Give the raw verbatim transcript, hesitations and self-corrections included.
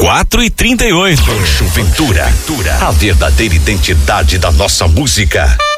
quatro e trinta e oito. Rancho Ventura, a verdadeira identidade da nossa música.